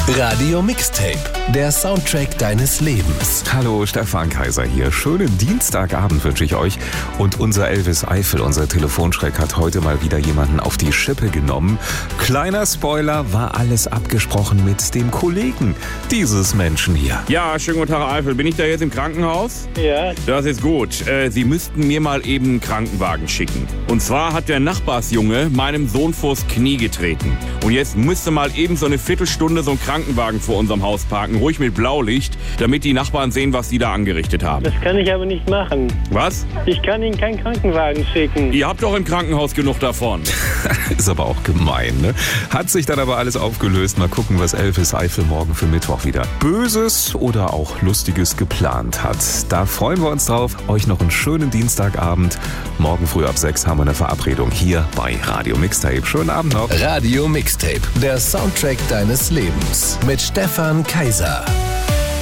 Radio Mixtape, der Soundtrack deines Lebens. Hallo, Stefan Kaiser hier. Schönen Dienstagabend wünsche ich euch. Und unser Elvis Eifel, unser Telefonschreck, hat heute mal wieder jemanden auf die Schippe genommen. Kleiner Spoiler, war alles abgesprochen mit dem Kollegen dieses Menschen hier. Ja, schönen guten Tag, Eifel. Bin ich da jetzt im Krankenhaus? Ja. Das ist gut. Sie müssten mir mal eben einen Krankenwagen schicken. Und zwar hat der Nachbarsjunge meinem Sohn vors Knie getreten. Und jetzt müsste mal eben so eine Viertelstunde so ein Krankenwagen vor unserem Haus parken, ruhig mit Blaulicht, damit die Nachbarn sehen, was die da angerichtet haben. Das kann ich aber nicht machen. Was? Ich kann Ihnen keinen Krankenwagen schicken. Ihr habt doch im Krankenhaus genug davon. Ist aber auch gemein, ne? Hat sich dann aber alles aufgelöst. Mal gucken, was Elvis Eifel morgen für Mittwoch wieder Böses oder auch Lustiges geplant hat. Da freuen wir uns drauf. Euch noch einen schönen Dienstagabend. Morgen früh ab 6 haben wir eine Verabredung hier bei Radio Mixtape. Schönen Abend noch. Radio Mixtape, der Soundtrack deines Lebens mit Stefan Kaiser.